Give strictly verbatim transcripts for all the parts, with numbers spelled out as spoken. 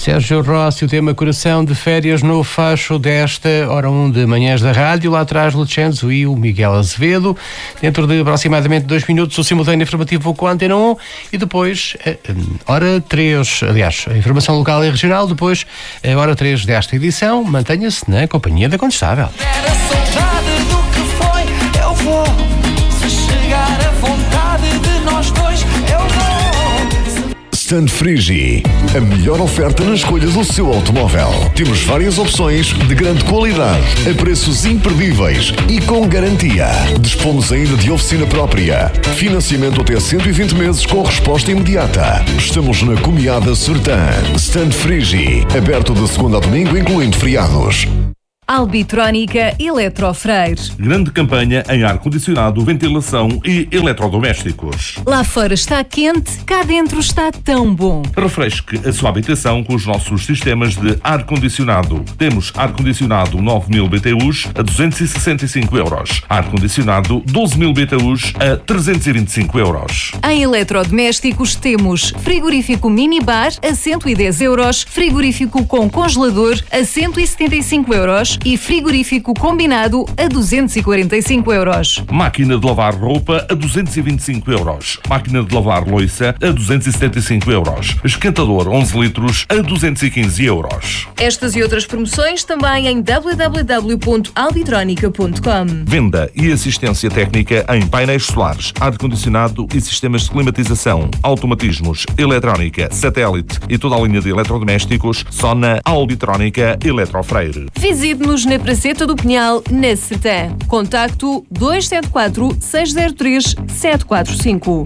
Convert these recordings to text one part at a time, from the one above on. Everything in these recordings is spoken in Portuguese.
Sérgio Rossi, o tema Coração de Férias no fecho desta hora um de Manhãs da Rádio. Lá atrás, Lucenzo e o Miguel Azevedo. Dentro de aproximadamente dois minutos, o simultâneo informativo com a Antena um. E depois, a hora três, aliás, a informação local e regional. Depois, a hora três desta edição. Mantenha-se na companhia da Condestável. Era saudade do que foi, eu vou. Se chegar a vontade de nós dois, eu vou. Stand Frigi, a melhor oferta na escolha do seu automóvel. Temos várias opções de grande qualidade, a preços imperdíveis e com garantia. Dispomos ainda de oficina própria. Financiamento até cento e vinte meses com resposta imediata. Estamos na Comiada Sertã. Stand Frigi, aberto de segunda a domingo, incluindo feriados. Albitrónica Eletrofreire. Grande campanha em ar-condicionado, ventilação e eletrodomésticos. Lá fora está quente, cá dentro está tão bom. Refresque a sua habitação com os nossos sistemas de ar-condicionado. Temos ar-condicionado nove mil B T Us a duzentos e sessenta e cinco euros. Ar-condicionado doze mil B T Us a trezentos e vinte e cinco euros. Em eletrodomésticos temos frigorífico minibar a cento e dez euros, frigorífico com congelador a cento e setenta e cinco euros e frigorífico combinado a duzentos e quarenta e cinco euros. Máquina de lavar roupa a duzentos e vinte e cinco euros. Máquina de lavar loiça a duzentos e setenta e cinco euros. Esquentador onze litros a duzentos e quinze euros. Estas e outras promoções também em w w w ponto albitronica ponto com. Venda e assistência técnica em painéis solares, ar-condicionado e sistemas de climatização, automatismos, eletrónica, satélite e toda a linha de eletrodomésticos só na Albitrónica Eletrofreire. Visite-nos na Praceta do Pinhal, na Sertã. Contacto dois sete quatro, seis zero três, sete quatro cinco.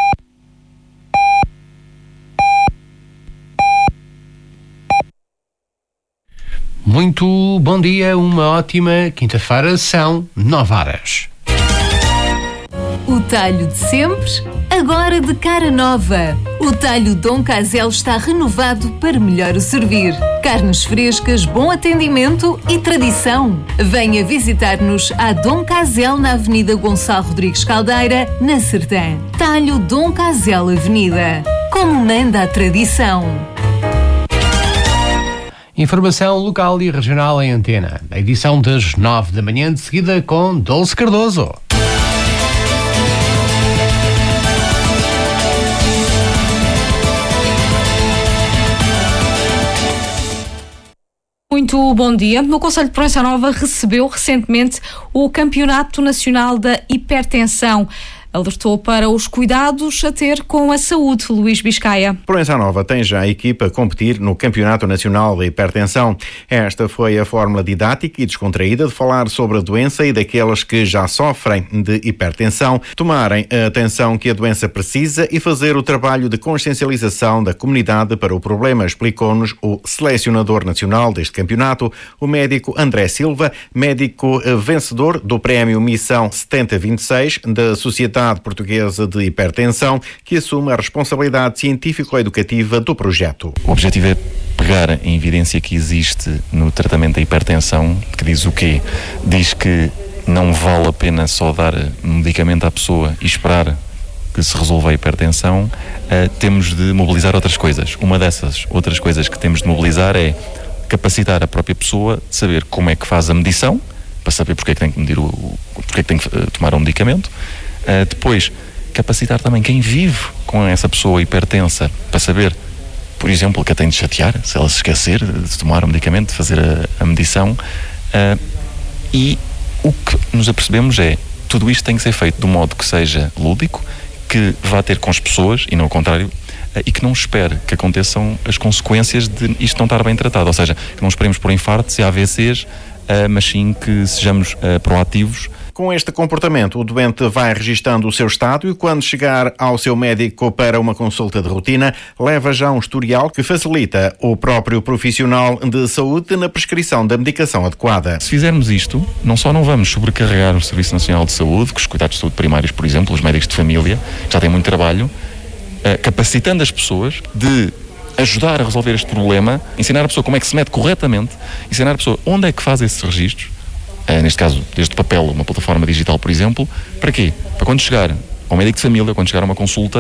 Muito bom dia, uma ótima quinta-feira, são nove horas. O talho de sempre, agora de cara nova. O talho Dom Casel está renovado para melhor o servir. Carnes frescas, bom atendimento e tradição. Venha visitar-nos à Dom Casel na Avenida Gonçalo Rodrigues Caldeira, na Sertã. Talho Dom Casel Avenida. Como manda a tradição. Informação local e regional em Antena. A edição das nove da manhã, de seguida com Dulce Cardoso. Muito bom dia. O Conselho de Proença Nova recebeu recentemente o Campeonato Nacional da Hipertensão. Alertou para os cuidados a ter com a saúde. Luís Biscaia. Proença Nova tem já a equipa a competir no Campeonato Nacional da Hipertensão. Esta foi a fórmula didática e descontraída de falar sobre a doença e daqueles que já sofrem de hipertensão, tomarem a atenção que a doença precisa e fazer o trabalho de consciencialização da comunidade para o problema, explicou-nos o selecionador nacional deste campeonato, o médico André Silva, médico vencedor do prémio Missão setenta vinte e seis da Sociedade Portuguesa de Hipertensão, que assume a responsabilidade científico-educativa do projeto. O objetivo é pegar a evidência que existe no tratamento da hipertensão, que diz o quê? Diz que não vale a pena só dar medicamento à pessoa e esperar que se resolva a hipertensão, uh, temos de mobilizar outras coisas. Uma dessas outras coisas que temos de mobilizar é capacitar a própria pessoa de saber como é que faz a medição, para saber porque é que tem que medir o, porque é que tem que uh, tomar o medicamento. Uh, depois, capacitar também quem vive com essa pessoa hipertensa para saber, por exemplo, que a tem de chatear, se ela se esquecer de tomar o medicamento, de fazer a, a medição. Uh, e o que nos apercebemos é tudo isto tem que ser feito de um modo que seja lúdico, que vá ter com as pessoas e não ao contrário, uh, e que não espere que aconteçam as consequências de isto não estar bem tratado. Ou seja, que não esperemos por infartos e A V Cs, uh, mas sim que sejamos uh, proativos. Com este comportamento, o doente vai registando o seu estado e, quando chegar ao seu médico para uma consulta de rotina, leva já um historial que facilita o próprio profissional de saúde na prescrição da medicação adequada. Se fizermos isto, não só não vamos sobrecarregar o Serviço Nacional de Saúde, com os cuidados de saúde primários, por exemplo, os médicos de família, já têm muito trabalho, capacitando as pessoas de ajudar a resolver este problema, ensinar a pessoa como é que se mete corretamente, ensinar a pessoa onde é que faz esses registros, uh, neste caso, desde papel, uma plataforma digital, por exemplo, para quê? Para quando chegar ao médico de família, quando chegar a uma consulta,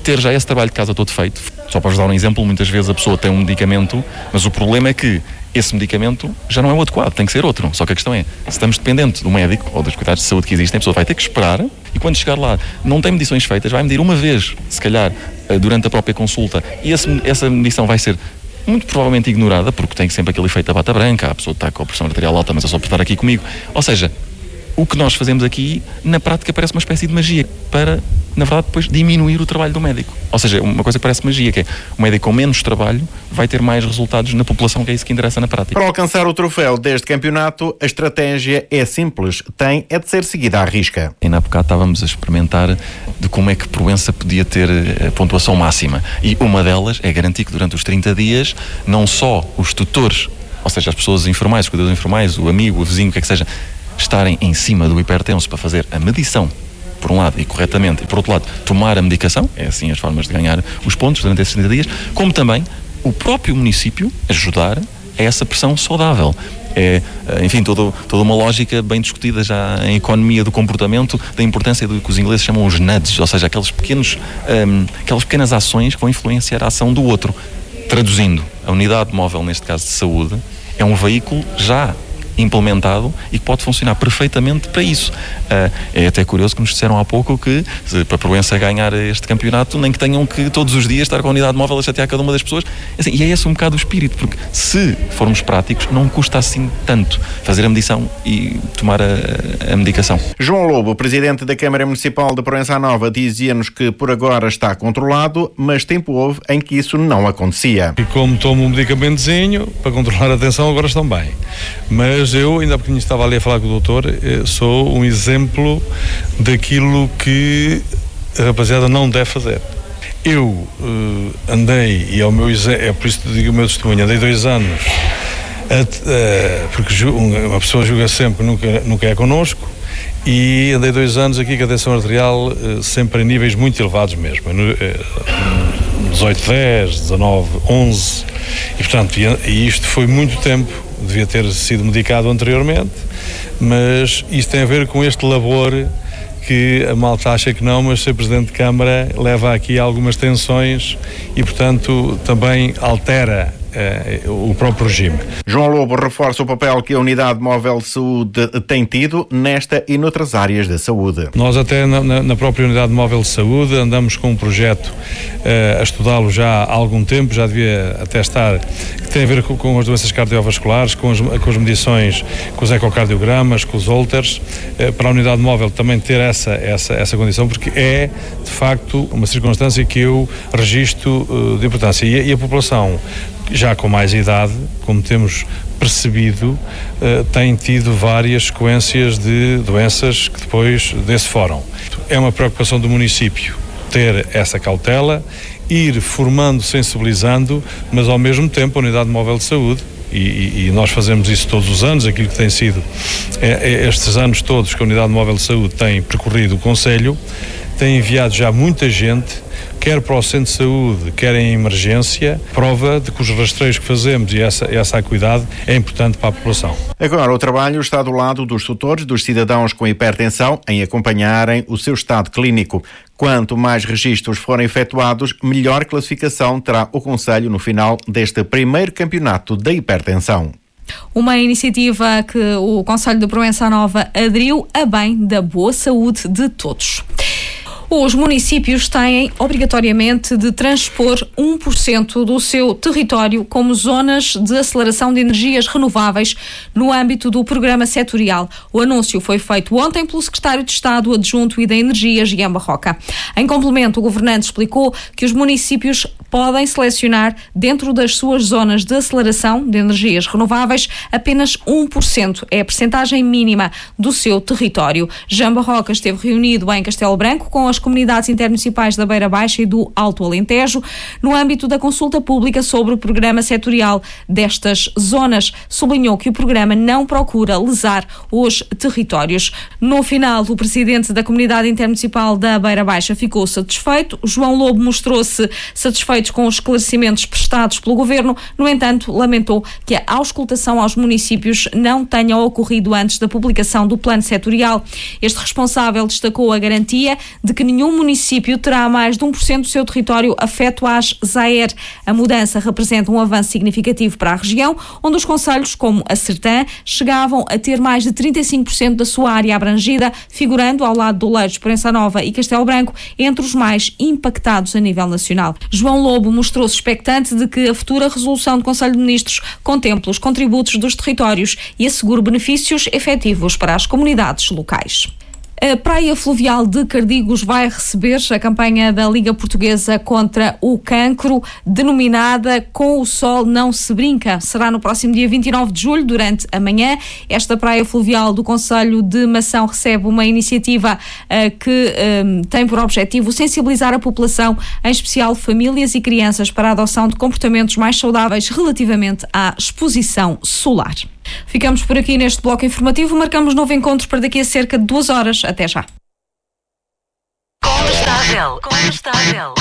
ter já esse trabalho de casa todo feito. Só para vos dar um exemplo, muitas vezes a pessoa tem um medicamento, mas o problema é que esse medicamento já não é o adequado, tem que ser outro. Só que a questão é, se estamos dependentes do médico ou dos cuidados de saúde que existem, a pessoa vai ter que esperar e quando chegar lá não tem medições feitas, vai medir uma vez, se calhar, durante a própria consulta, e esse, essa medição vai ser muito provavelmente ignorada, porque tem sempre aquele efeito da bata branca, a pessoa está com a pressão arterial alta, mas é só por estar aqui comigo. Ou seja, o que nós fazemos aqui, na prática, parece uma espécie de magia para, na verdade, depois diminuir o trabalho do médico. Ou seja, uma coisa que parece magia, que é o médico com menos trabalho vai ter mais resultados na população, que é isso que interessa na prática. Para alcançar o troféu deste campeonato, a estratégia é simples, tem é de ser seguida à risca. Ainda há bocado estávamos a experimentar de como é que Proença podia ter a pontuação máxima. E uma delas é garantir que durante os trinta dias, não só os tutores, ou seja, as pessoas informais, os cuidadores informais, o amigo, o vizinho, o que é que seja, estarem em cima do hipertenso para fazer a medição, por um lado, e corretamente, e por outro lado, tomar a medicação, é assim as formas de ganhar os pontos durante esses trinta dias, como também o próprio município ajudar a essa pressão saudável. É, enfim, todo, toda uma lógica bem discutida já em economia do comportamento, da importância do que os ingleses chamam os nudges, ou seja, aqueles pequenos, um, aquelas pequenas ações que vão influenciar a ação do outro. Traduzindo, a unidade móvel, neste caso de saúde, é um veículo já implementado e que pode funcionar perfeitamente para isso. Uh, é até curioso que nos disseram há pouco que se, para a Proença ganhar este campeonato, nem que tenham que todos os dias estar com a unidade móvel a chatear cada uma das pessoas. Assim, e é esse um bocado o espírito, porque se formos práticos, não custa assim tanto fazer a medição e tomar a, a medicação. João Lobo, presidente da Câmara Municipal de Proença Nova, dizia-nos que por agora está controlado, mas tempo houve em que isso não acontecia. E como tomo um medicamentozinho para controlar a tensão, agora estão bem. Mas Mas eu, ainda há pouquinho estava ali a falar com o doutor, sou um exemplo daquilo que a rapaziada não deve fazer. Eu uh, andei, e é, o meu, é por isso que digo o meu testemunho, andei dois anos, a, uh, porque uma pessoa julga sempre que nunca, nunca é connosco, e andei dois anos aqui com a tensão arterial uh, sempre em níveis muito elevados mesmo, no, uh, dezoito, dez, dezanove, onze, e portanto, e, e isto foi muito tempo. Devia ter sido medicado anteriormente, mas isto tem a ver com este labor que a malta acha que não, mas ser Presidente de Câmara leva aqui algumas tensões e, portanto, também altera eh, o próprio regime. João Lobo reforça o papel que a Unidade Móvel de Saúde tem tido nesta e noutras áreas da saúde. Nós até na, na própria Unidade Móvel de Saúde andamos com um projeto eh, a estudá-lo já há algum tempo, já devia até estar, que tem a ver com, com as doenças cardiovasculares, com as, com as medições, com os ecocardiogramas, com os holters, eh, para a Unidade Móvel também ter essa, essa, essa condição, porque é, de facto, uma circunstância que eu registro uh, de importância. E, e a população, já com mais idade, como temos percebido, uh, tem tido várias sequências de doenças que depois desse fórum. É uma preocupação do município ter essa cautela, ir formando, sensibilizando, mas ao mesmo tempo a Unidade Móvel de Saúde, e, e, e nós fazemos isso todos os anos, aquilo que tem sido é, é estes anos todos que a Unidade Móvel de Saúde tem percorrido o Conselho, tem enviado já muita gente, quer para o centro de saúde, quer em emergência, prova de que os rastreios que fazemos e essa, essa acuidade é importante para a população. Agora, o trabalho está do lado dos tutores, dos cidadãos com hipertensão, em acompanharem o seu estado clínico. Quanto mais registros forem efetuados, melhor classificação terá o Conselho no final deste primeiro campeonato da hipertensão. Uma iniciativa que o Conselho de Proença Nova aderiu a bem da boa saúde de todos. Os municípios têm obrigatoriamente de transpor um por cento do seu território como zonas de aceleração de energias renováveis no âmbito do programa setorial. O anúncio foi feito ontem pelo secretário de Estado adjunto e da Energia, Jean Barroca. Em complemento, o governante explicou que os municípios podem selecionar dentro das suas zonas de aceleração de energias renováveis apenas um por cento. É a percentagem mínima do seu território. Jean Barroca esteve reunido em Castelo Branco com as comunidades intermunicipais da Beira Baixa e do Alto Alentejo, no âmbito da consulta pública sobre o programa setorial destas zonas. Sublinhou que o programa não procura lesar os territórios. No final, o presidente da comunidade intermunicipal da Beira Baixa ficou satisfeito. João Lobo mostrou-se satisfeito com os esclarecimentos prestados pelo governo. No entanto, lamentou que a auscultação aos municípios não tenha ocorrido antes da publicação do plano setorial. Este responsável destacou a garantia de que que nenhum município terá mais de um por cento do seu território afeto às ZAER. A mudança representa um avanço significativo para a região, onde os concelhos, como a Sertã, chegavam a ter mais de trinta e cinco por cento da sua área abrangida, figurando ao lado do Oleiros, Proença Nova e Castelo Branco entre os mais impactados a nível nacional. João Lobo mostrou-se expectante de que a futura resolução do Conselho de Ministros contemple os contributos dos territórios e assegure benefícios efetivos para as comunidades locais. A Praia Fluvial de Cardigos vai receber a campanha da Liga Portuguesa contra o Cancro, denominada Com o Sol Não Se Brinca. Será no próximo dia vinte e nove de julho, durante a manhã. Esta Praia Fluvial do Concelho de Mação recebe uma iniciativa uh, que um, tem por objetivo sensibilizar a população, em especial famílias e crianças, para a adoção de comportamentos mais saudáveis relativamente à exposição solar. Ficamos por aqui neste bloco informativo. Marcamos novo encontro para daqui a cerca de duas horas. Até já. Condestável. Condestável.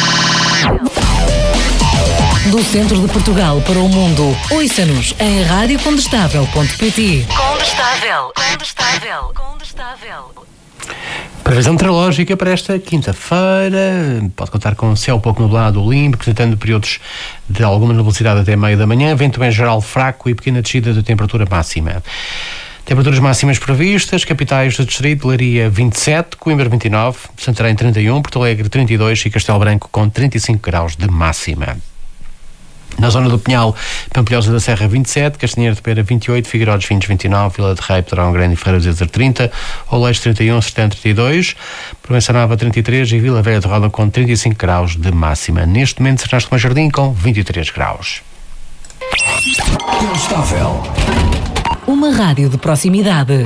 Do centro de Portugal para o mundo. Ouça-nos em rádio condestável ponto pt. Condestável. Condestável. Condestável. Previsão meteorológica para esta quinta-feira. Pode contar com céu pouco nublado, limpo, apresentando períodos de alguma nebulosidade até meio da manhã, vento em geral fraco e pequena descida de temperatura máxima. Temperaturas máximas previstas: capitais do distrito: Leiria vinte e sete, Coimbra vinte e nove, Santarém trinta e um, Porto Alegre trinta e dois e Castelo Branco com trinta e cinco graus de máxima. Na zona do Pinhal, Pampilhosa da Serra vinte e sete, Castanheiro de Pera vinte e oito, Figueiró dos Vinhos vinte e nove, Vila de Rei, Pedrão Grande e Ferreira de Azevedo trinta, Oleiros trinta e um, Sertã trinta e dois, Proença Nova trinta e três e Vila Velha de Roda com trinta e cinco graus de máxima. Neste momento, Sertãs de Tomar Jardim com vinte e três graus. Constável. Uma rádio de proximidade.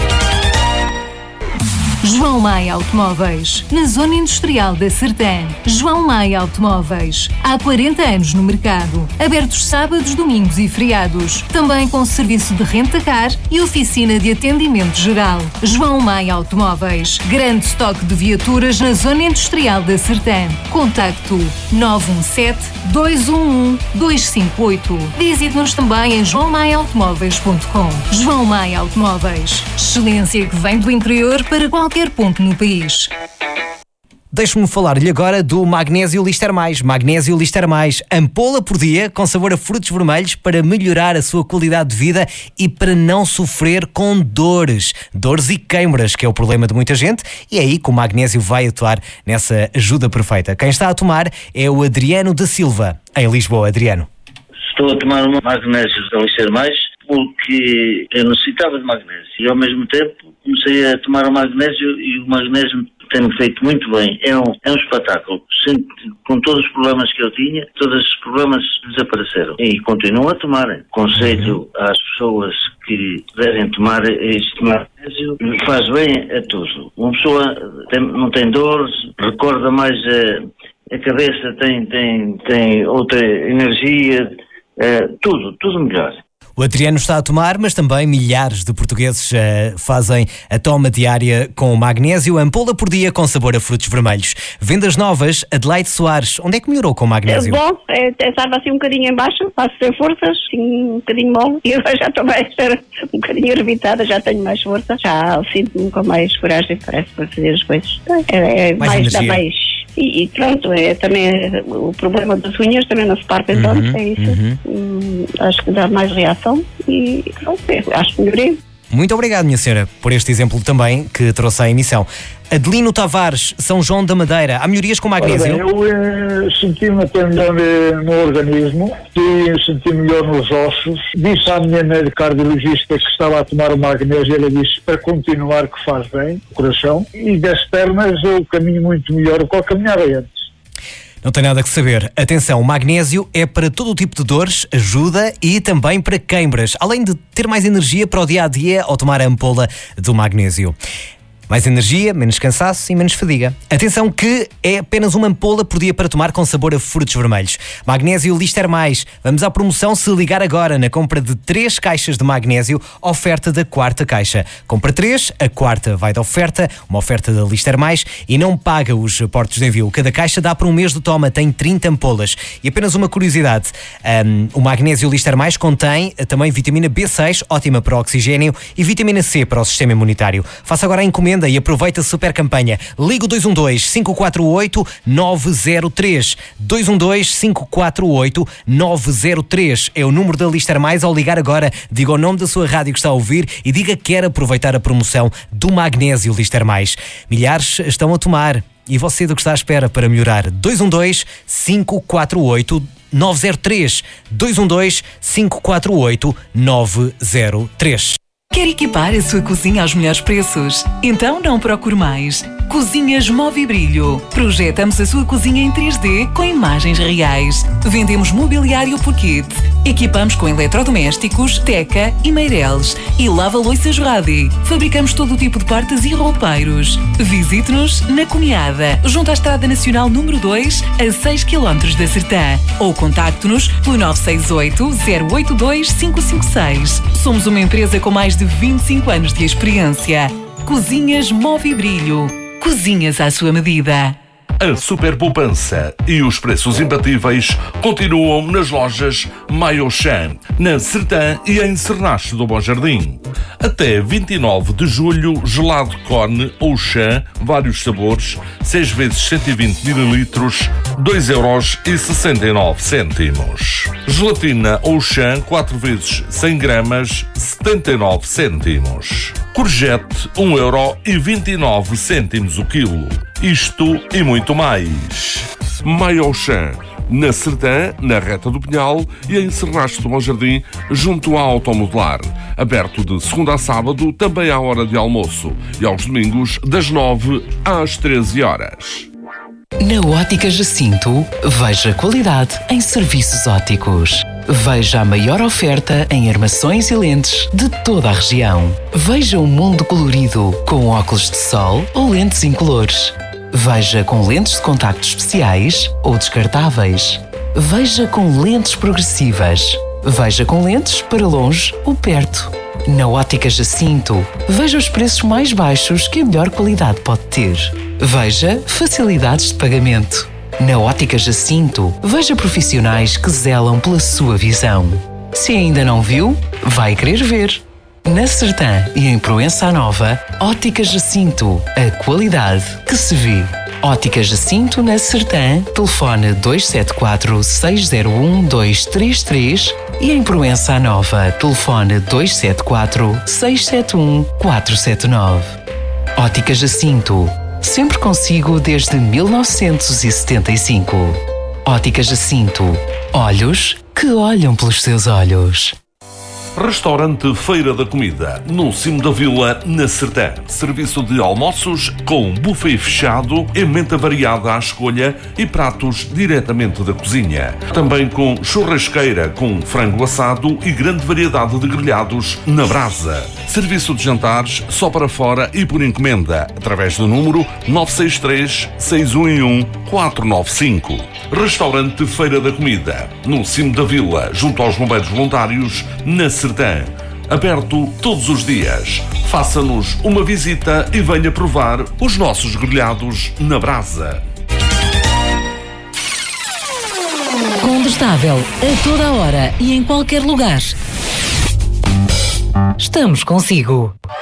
João Maia Automóveis, na Zona Industrial da Sertã. João Maia Automóveis, há quarenta anos no mercado. Abertos sábados, domingos e feriados. Também com serviço de renta-car e oficina de atendimento geral. João Maia Automóveis, grande estoque de viaturas na Zona Industrial da Sertã. Contacto nove um sete, dois um um, dois cinco oito. Visite-nos também em joão maia automóveis ponto com. João Maia Automóveis, excelência que vem do interior para qualquer ponto no país. Deixe-me falar-lhe agora do Magnésio Lister Mais. Magnésio Lister Mais, ampola por dia com sabor a frutos vermelhos para melhorar a sua qualidade de vida e para não sofrer com dores. Dores e queimbras, que é o problema de muita gente, e é aí que o magnésio vai atuar nessa ajuda perfeita. Quem está a tomar é o Adriano da Silva, em Lisboa. Adriano. Estou a tomar um magnésio da Lister Mais porque eu necessitava de magnésio e ao mesmo tempo comecei a tomar o magnésio e o magnésio tem-me feito muito bem. É um, é um espetáculo. Sempre, com todos os problemas que eu tinha, todos os problemas desapareceram e continuo a tomar. Conselho uhum. às pessoas que devem tomar este magnésio, faz bem a tudo. Uma pessoa tem, não tem dores, recorda mais a, a cabeça, tem, tem, tem outra energia, é, tudo, tudo melhor. O Adriano está a tomar, mas também milhares de portugueses uh, fazem a toma diária com magnésio, ampola por dia com sabor a frutos vermelhos. Vendas novas, Adelaide Soares. Onde é que melhorou com o magnésio? É bom, é, é, estava assim um bocadinho em baixo, faço sem forças, assim, um bocadinho mole, e agora já estou mais um bocadinho ervitada, já tenho mais força, já sinto-me com mais coragem, parece, para fazer as coisas. É, é mais, mais dá mais... E, e pronto, é, também é, o problema das unhas também não se partem tanto, uhum, é isso. Uhum. Hum, acho que dá mais reação e pronto, é, acho que melhorei. Muito obrigado, minha senhora, por este exemplo também que trouxe à emissão. Adelino Tavares, São João da Madeira, há melhorias com magnésio? Bem, eu eh, senti-me até melhor eh, no organismo, e senti melhor nos ossos. Disse à minha médica cardiologista que estava a tomar o magnésio, ela disse para continuar que faz bem o coração, e das pernas eu caminho muito melhor do que eu caminhava antes. Não tem nada que saber. Atenção, o magnésio é para todo o tipo de dores, ajuda e também para queimbras, além de ter mais energia para o dia-a-dia ao tomar a ampola do magnésio. Mais energia, menos cansaço e menos fadiga. Atenção que é apenas uma ampola por dia para tomar com sabor a frutos vermelhos. Magnésio Lister Mais. Vamos à promoção se ligar agora na compra de três caixas de magnésio, oferta da quarta caixa. Compra três, a quarta vai da oferta, uma oferta da Lister Mais e não paga os portos de envio. Cada caixa dá para um mês de toma, tem trinta ampolas. E apenas uma curiosidade, um, o magnésio Lister Mais contém também vitamina B seis, ótima para o oxigênio, e vitamina C para o sistema imunitário. Faça agora a encomenda encomenda e aproveita a super campanha. Liga o dois um dois, cinco quatro oito, nove zero três. dois um dois, cinco quatro oito, nove zero três é o número da Lister Mais. Ao ligar agora, diga o nome da sua rádio que está a ouvir e diga que quer aproveitar a promoção do Magnésio Lister Mais. Milhares estão a tomar. E você do que está à espera para melhorar? dois um dois, cinco quatro oito, nove zero três. dois um dois, cinco quatro oito, nove zero três. Quer equipar a sua cozinha aos melhores preços? Então não procure mais. Cozinhas Movibrilho. Projetamos a sua cozinha em três D com imagens reais. Vendemos mobiliário por kit. Equipamos com eletrodomésticos, teca e meireles. E lava-loiças Radi. Fabricamos todo o tipo de portas e roupeiros. Visite-nos na Cunhada, junto à Estrada Nacional número dois, a seis quilómetros da Sertã. Ou contacte-nos pelo nove seis oito, zero oito dois, cinco cinco seis. Somos uma empresa com mais de vinte e cinco anos de experiência. Cozinhas Movibrilho. Cozinhas à sua medida. A super poupança e os preços imbatíveis continuam nas lojas Maiochan, na Sertã e em Cernache do Bom Jardim. Até vinte e nove de julho, gelado Cone ou chã, vários sabores, seis vezes cento e vinte mililitros, dois euros e sessenta e nove cêntimos. Gelatina ou chã, quatro vezes cem gramas, setenta e nove cêntimos. Courgette, um euro e vinte e nove cêntimos o quilo. Isto e muito mais. Maiochan, na Sertã, na Reta do Pinhal e em Cernache do Bom Jardim, junto à Automodelar. Aberto de segunda a sábado, também à hora de almoço. E aos domingos, das nove às treze horas. Na Ótica Jacinto, veja qualidade em serviços ópticos. Veja a maior oferta em armações e lentes de toda a região. Veja o mundo colorido com óculos de sol ou lentes incolores. Veja com lentes de contacto especiais ou descartáveis. Veja com lentes progressivas. Veja com lentes para longe ou perto. Na Ótica Jacinto, veja os preços mais baixos que a melhor qualidade pode ter. Veja facilidades de pagamento. Na Ótica Jacinto, veja profissionais que zelam pela sua visão. Se ainda não viu, vai querer ver. Na Sertã e em Proença Nova, Ótica Jacinto, a qualidade que se vê. Ótica Jacinto na Sertã, telefone dois sete quatro, seis zero um, dois três três e em Proença Nova, telefone dois sete quatro, seis sete um, quatro sete nove. Ótica Jacinto, sempre consigo desde mil novecentos e setenta e cinco. Ótica Jacinto, olhos que olham pelos seus olhos. Restaurante Feira da Comida, no cimo da vila, na Sertã. Serviço de almoços com buffet fechado, emenda variada à escolha e pratos diretamente da cozinha. Também com churrasqueira com frango assado e grande variedade de grelhados na brasa. Serviço de jantares só para fora e por encomenda, através do número nove seis três, seis um um, quatro nove cinco. Restaurante Feira da Comida, no cimo da vila, junto aos bombeiros voluntários, na Sertã. Aberto todos os dias. Faça-nos uma visita e venha provar os nossos grelhados na brasa. Condestável, a toda hora e em qualquer lugar. Estamos consigo.